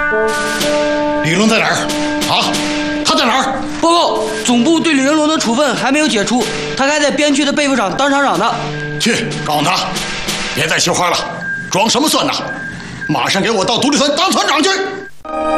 李云龙在哪儿？啊，他在哪儿？ 报告，总部对李云龙的处分还没有解除，他还在边区的被服厂当厂长呢。 去告诉他，别再绣花了，装什么蒜呐！马上给我到独立村当村长去！